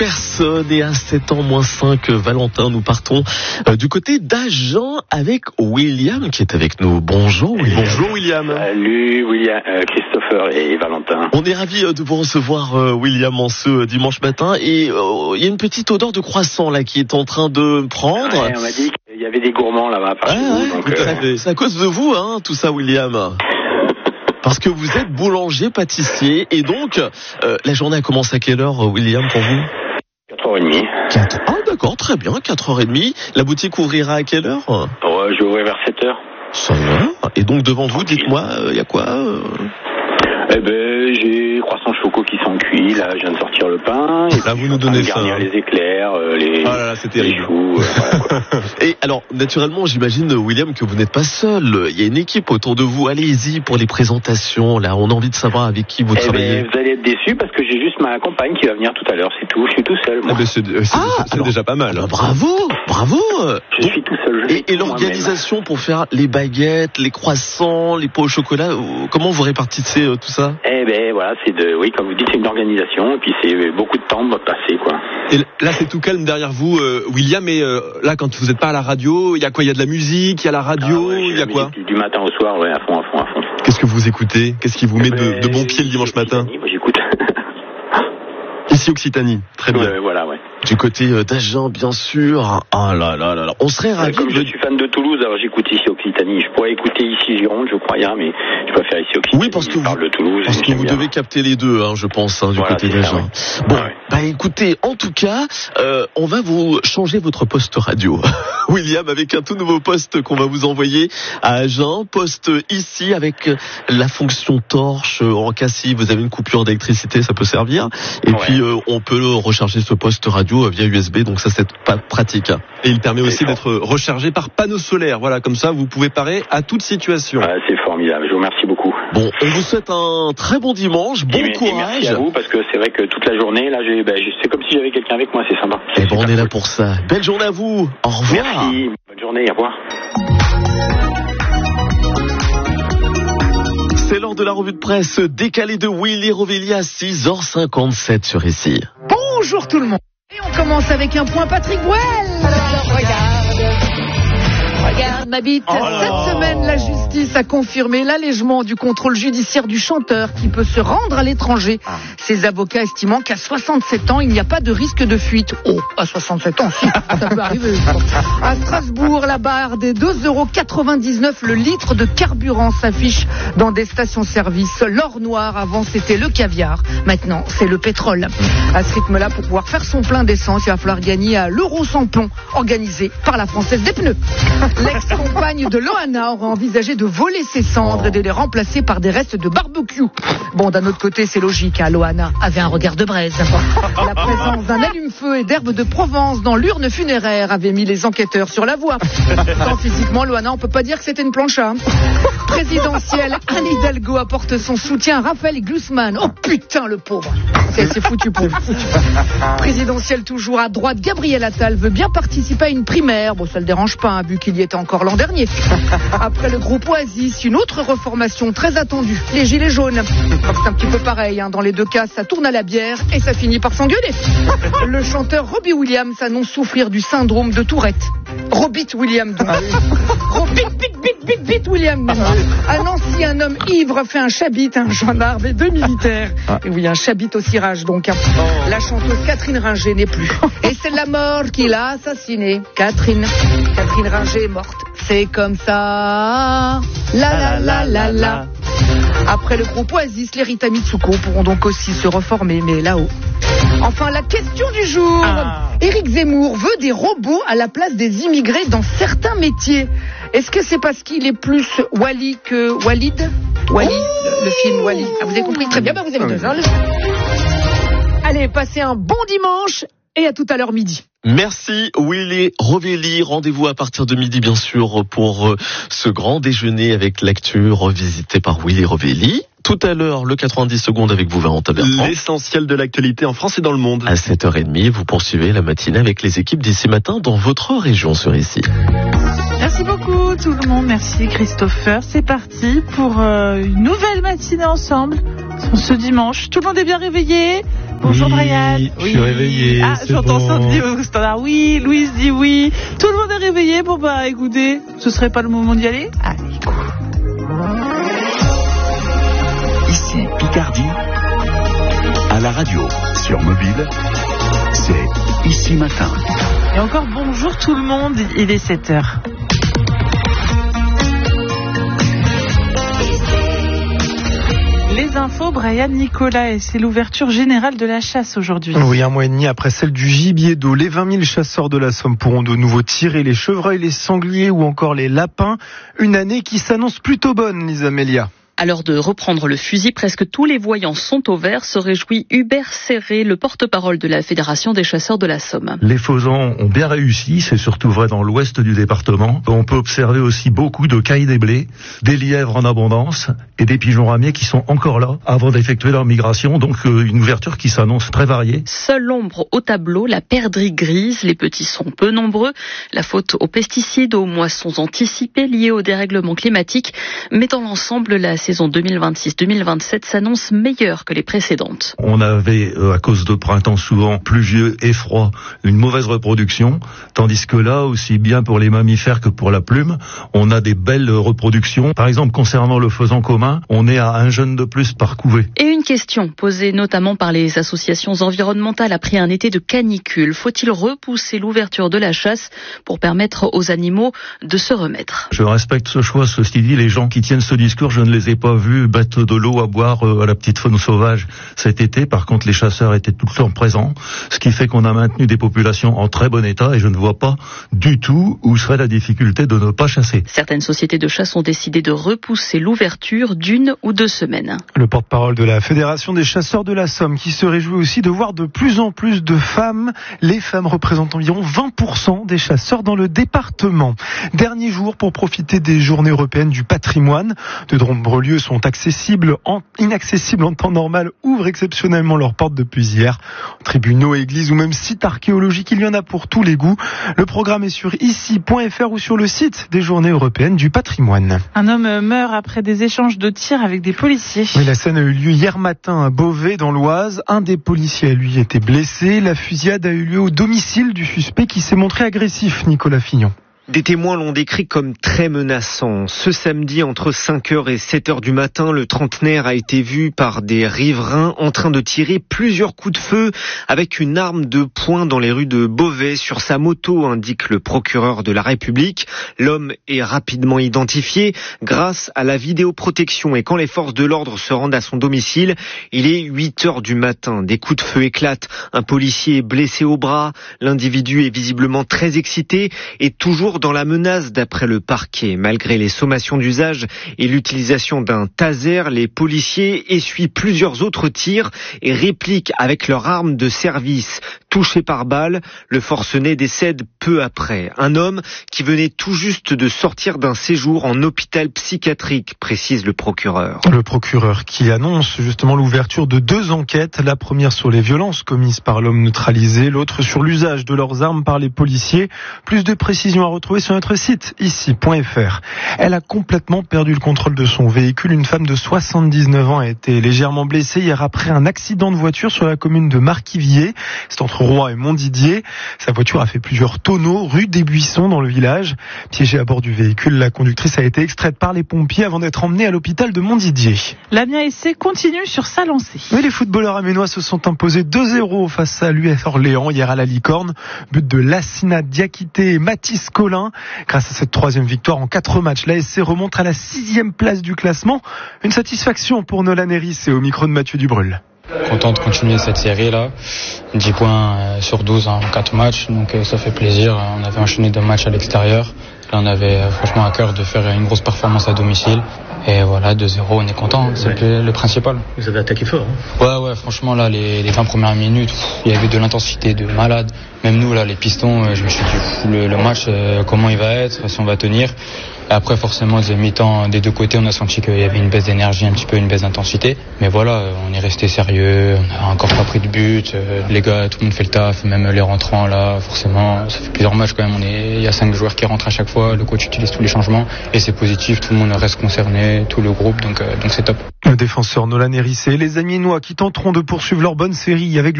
Personne et à 7 ans moins 5, Valentin, nous partons du côté d'Agen avec William qui est avec nous. Bonjour William. Bonjour William. Salut William, Christopher et Valentin. On est ravis de vous recevoir William en ce dimanche matin et il y a une petite odeur de croissant là qui est en train de prendre. Ouais, on m'a dit qu'il y avait des gourmands là-bas par chez vous. Donc, c'est à cause de vous tout ça William. Parce que vous êtes boulanger, pâtissier et donc la journée a commencé à quelle heure William pour vous? 4h30. Ah d'accord, très bien, 4h30. La boutique ouvrira à quelle heure? Je vais ouvrir vers 7h. Ça va. Et donc devant vous, dites-moi, il y a quoi J'ai croissants chocos qui sont cuits, là je viens de sortir le pain. Et là vous nous donnez ça. Garnir les éclairs, les... Ah là là, c'est terrible. Les choux, voilà, quoi. Et alors, naturellement, j'imagine, William, que vous n'êtes pas seul. Il y a une équipe autour de vous. Allez-y pour les présentations. Là, on a envie de savoir avec qui vous travaillez. Vous allez être déçus parce que j'ai juste ma compagne qui va venir tout à l'heure, c'est tout. Je suis tout seul, moi. C'est déjà pas mal. Bravo. Je suis tout seul. Et l'organisation pour faire les baguettes, les croissants, les pots au chocolat, comment vous répartissez tout ça? Voilà, oui, comme vous dites, c'est une organisation et puis c'est beaucoup de temps de passer, quoi. Et là, c'est tout calme derrière vous, William. Et là, quand vous n'êtes pas à la radio, il y a quoi? Il y a de la musique, il y a la radio, il y a quoi? Du matin au soir, ouais, à fond. Qu'est-ce que vous écoutez? Qu'est-ce qui vous met de bon pied le dimanche matin? Moi, j'écoute. Ici Occitanie, très bien. Voilà, ouais. Du côté d'Agen, bien sûr. Ah là. On serait ravis. Comme je suis fan de Toulouse, alors j'écoute ici Occitanie. Je pourrais écouter ici Gironde, je crois bien, mais je préfère ici Occitanie. Oui, parce que parle de Toulouse. Parce que vous devez capter les deux, je pense, du côté d'Agen. Ouais. Bon, écoutez, en tout cas, on va vous changer votre poste radio, William, avec un tout nouveau poste qu'on va vous envoyer à Agen. Poste ici avec la fonction torche. En cas si vous avez une coupure d'électricité, ça peut servir. Et puis on peut recharger ce poste radio via USB, donc ça c'est pas pratique. Et il permet aussi d'être rechargé par panneaux solaires. Voilà, comme ça vous pouvez parer à toute situation. C'est formidable, je vous remercie beaucoup. Bon, on vous souhaite un très bon dimanche, bon courage. Merci à vous, parce que c'est vrai que toute la journée, là, c'est comme si j'avais quelqu'un avec moi, c'est sympa. On est là pour ça. Belle journée à vous, au revoir. Merci, bonne journée, au revoir. C'est l'heure de la revue de presse décalée de Willy Rovelli à 6h57 sur ici. Bonjour tout le monde. Et on commence avec un point Patrick Bruel. Regarde ma bite. Cette semaine, la justice a confirmé l'allègement du contrôle judiciaire du chanteur qui peut se rendre à l'étranger. Ses avocats estimant qu'à 67 ans, il n'y a pas de risque de fuite. Oh, à 67 ans, si, ça peut arriver. À Strasbourg, la barre des 2,99 € le litre de carburant s'affiche dans des stations-service. L'or noir, avant, c'était le caviar. Maintenant, c'est le pétrole. À ce rythme-là, pour pouvoir faire son plein d'essence, il va falloir gagner à l'euro sans plomb, organisé par la Française des pneus. L'ex-compagne de Loana aurait envisagé de voler ses cendres et de les remplacer par des restes de barbecue. Bon, d'un autre côté, c'est logique, Loana avait un regard de braise. La présence d'un allume-feu et d'herbes de Provence dans l'urne funéraire avait mis les enquêteurs sur la voie. Tant physiquement, Loana, on peut pas dire que c'était une plancha. Présidentielle, Anne Hidalgo apporte son soutien à Raphaël Glucksmann. Oh putain, le pauvre. C'est foutu pour lui. Présidentielle toujours à droite, Gabriel Attal veut bien participer à une primaire. Bon, ça le dérange pas, vu qu'il y était encore l'an dernier. Après le groupe Oasis, une autre reformation très attendue, les Gilets jaunes. C'est un petit peu pareil, dans les deux cas, ça tourne à la bière et ça finit par s'engueuler. Le chanteur Robbie Williams annonce souffrir du syndrome de Tourette. Robit Williams, donc. Robit Williams. À Nancy, un homme ivre fait un chabit, un gendarme et 2 militaires. Et oui, un chabit au cirage, donc. La chanteuse Catherine Ringer n'est plus. Et c'est la mort qui l'a assassinée. Catherine Ringer est morte. C'est comme ça. La. Après le groupe Oasis, les Rita Mitsuko pourront donc aussi se reformer, mais là-haut. Enfin, la question du jour. Éric Zemmour veut des robots à la place des immigrés dans certains métiers. Est-ce que c'est parce qu'il est plus Wally que Walid? Wally, le film Wally. Vous avez compris? Très bien, vous avez deux. Allez, passez un bon dimanche et à tout à l'heure midi. Merci Willy Rovelli. Rendez-vous à partir de midi bien sûr pour ce grand déjeuner avec l'actu revisité par Willy Rovelli. Tout à l'heure, le 90 secondes avec vous, Valentin Bertrand. L'essentiel de l'actualité en France et dans le monde. À 7h30, vous poursuivez la matinée avec les équipes d'ici matin dans votre région sur ici. Merci beaucoup tout le monde, merci Christopher. C'est parti pour une nouvelle matinée ensemble ce dimanche. Tout le monde est bien réveillé? Bonjour oui, Brian. Je suis réveillé. J'entends bon. ça au standard. Oui, Louise dit oui. Tout le monde est réveillé. Bon bah écoutez, ce serait pas le moment d'y aller? Allez, Ici Picardie, à la radio, sur mobile, c'est Ici Matin. Et encore bonjour tout le monde, il est 7h. Les infos, Brian Nicolas, et c'est l'ouverture générale de la chasse aujourd'hui. Oui, un mois et demi après celle du gibier d'eau, les 20 000 chasseurs de la Somme pourront de nouveau tirer les chevreuils, les sangliers ou encore les lapins. Une année qui s'annonce plutôt bonne, Lisa Melia. À l'heure de reprendre le fusil, presque tous les voyants sont au vert, se réjouit Hubert Serré, le porte-parole de la Fédération des chasseurs de la Somme. Les faisans ont bien réussi, c'est surtout vrai dans l'ouest du département. On peut observer aussi beaucoup de cailles des blés, des lièvres en abondance et des pigeons ramiers qui sont encore là avant d'effectuer leur migration. Donc une ouverture qui s'annonce très variée. Seule ombre au tableau, la perdrix grise. Les petits sont peu nombreux. La faute aux pesticides, aux moissons anticipées liées au dérèglement climatique. Mais dans l'ensemble, la saison 2026-2027 s'annonce meilleure que les précédentes. On avait, à cause de printemps souvent pluvieux et froid, une mauvaise reproduction, tandis que là, aussi bien pour les mammifères que pour la plume, on a des belles reproductions. Par exemple, concernant le faisan commun, on est à un jeune de plus par couvée. Et une question posée notamment par les associations environnementales après un été de canicule. Faut-il repousser l'ouverture de la chasse pour permettre aux animaux de se remettre? Je respecte ce choix, ceci dit, les gens qui tiennent ce discours, je ne les ai pas vus mettre de l'eau à boire à la petite faune sauvage cet été. Par contre, les chasseurs étaient tout le temps présents, ce qui fait qu'on a maintenu des populations en très bon état et je ne vois pas du tout où serait la difficulté de ne pas chasser. Certaines sociétés de chasse ont décidé de repousser l'ouverture d'1 ou 2 semaines. Le porte-parole de la Fédération des chasseurs de la Somme qui se réjouit aussi de voir de plus en plus de femmes. Les femmes représentent environ 20% des chasseurs dans le département. Dernier jour pour profiter des journées européennes du patrimoine. De nombreux lieux sont inaccessibles en temps normal, ouvrent exceptionnellement leurs portes depuis hier. Tribunaux, églises ou même sites archéologiques, il y en a pour tous les goûts. Le programme est sur ici.fr ou sur le site des Journées européennes du patrimoine. Un homme meurt après des échanges de tirs avec des policiers. Oui, la scène a eu lieu hier matin à Beauvais dans l'Oise. Un des policiers a lui été blessé. La fusillade a eu lieu au domicile du suspect qui s'est montré agressif, Nicolas Fignon. Des témoins l'ont décrit comme très menaçant. Ce samedi, entre 5h et 7h du matin, le trentenaire a été vu par des riverains en train de tirer plusieurs coups de feu avec une arme de poing dans les rues de Beauvais sur sa moto, indique le procureur de la République. L'homme est rapidement identifié grâce à la vidéoprotection et quand les forces de l'ordre se rendent à son domicile, il est 8h du matin. Des coups de feu éclatent. Un policier est blessé au bras. L'individu est visiblement très excité et toujours dans la menace d'après le parquet. Malgré les sommations d'usage et l'utilisation d'un taser, les policiers essuient plusieurs autres tirs et répliquent avec leur arme de service. Touché par balle, le forcené décède peu après. Un homme qui venait tout juste de sortir d'un séjour en hôpital psychiatrique, précise le procureur. Le procureur qui annonce justement l'ouverture de 2 enquêtes. La première sur les violences commises par l'homme neutralisé, l'autre sur l'usage de leurs armes par les policiers. Plus de précisions à retrouver sur notre site ici.fr. Elle a complètement perdu le contrôle de son véhicule. Une femme de 79 ans a été légèrement blessée hier après un accident de voiture sur la commune de Marquivier. C'est entre Roy et Montdidier. Sa voiture a fait plusieurs tonneaux rue des Buissons dans le village. Piégée à bord du véhicule, la conductrice a été extraite par les pompiers avant d'être emmenée à l'hôpital de Montdidier. L'Amiens SC continue sur sa lancée. Oui, les footballeurs amiénois se sont imposés 2-0 face à l'US Orléans hier à la Licorne. But de Lassina Diakité et Mathis Collin. Grâce à cette 3e victoire en 4 matchs, la SC remonte à la 6e place du classement. Une satisfaction pour Nolan Herris et au micro de Mathieu Dubrul. Content de continuer cette série-là. 10 points sur 12 en 4 matchs, donc ça fait plaisir. On avait enchaîné 2 matchs à l'extérieur. Là, on avait franchement à cœur de faire une grosse performance à domicile. Et voilà, 2-0, on est content, c'est le principal. Vous avez attaqué fort, hein ? Ouais, franchement, là, les 20 premières minutes, il y avait de l'intensité de malade. Même nous, là, les pistons, je me suis dit, le match, comment il va être, si on va tenir. Et après, forcément, deuxième mi-temps, des deux côtés, on a senti qu'il y avait une baisse d'énergie, un petit peu une baisse d'intensité. Mais voilà, on est resté sérieux, on n'a encore pas pris de but. Les gars, tout le monde fait le taf, même les rentrants, là, forcément, ça fait plusieurs matchs quand même. Il y a 5 joueurs qui rentrent à chaque fois. fois, le coach utilise tous les changements et c'est positif, tout le monde reste concerné, tout le groupe, donc c'est top. Le défenseur Nolan Hérissé et les Amiénois qui tenteront de poursuivre leur bonne série avec